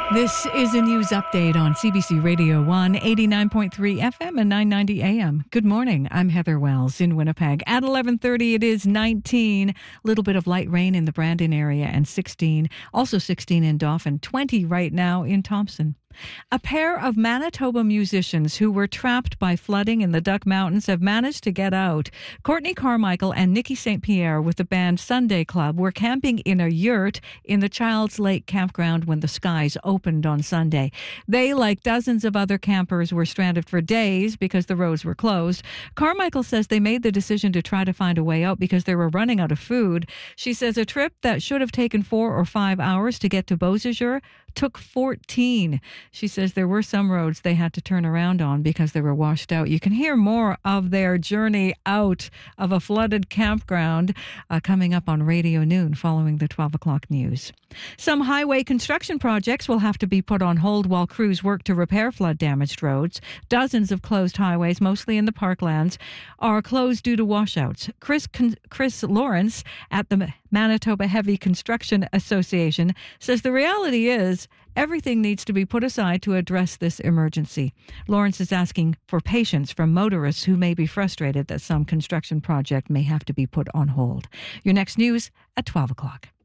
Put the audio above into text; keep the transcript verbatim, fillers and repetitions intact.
This is a news update on C B C Radio one, eighty-nine point three F M and nine ninety A M. Good morning. I'm Heather Wells in Winnipeg. At eleven thirty, it is nineteen. A little bit of light rain in the Brandon area and sixteen. Also sixteen in Dauphin. twenty right now in Thompson. A pair of Manitoba musicians who were trapped by flooding in the Duck Mountains have managed to get out. Courtney Carmichael and Nikki Saint Pierre with the band Sunday Club were camping in a yurt in the Childs Lake campground when the skies opened on Sunday. They, like dozens of other campers, were stranded for days because the roads were closed. Carmichael says they made the decision to try to find a way out because they were running out of food. She says a trip that should have taken four or five hours to get to Beausejour took fourteen. She says there were some roads they had to turn around on because they were washed out. You can hear more of their journey out of a flooded campground uh, coming up on Radio Noon following the twelve o'clock news. Some highway construction projects will have to be put on hold while crews work to repair flood-damaged roads. Dozens of closed highways, mostly in the parklands, are closed due to washouts. Chris Chris Lawrence at the Manitoba Heavy Construction Association says the reality is everything needs to be put aside to address this emergency. Lawrence is asking for patience from motorists who may be frustrated that some construction project may have to be put on hold. Your next news at twelve o'clock.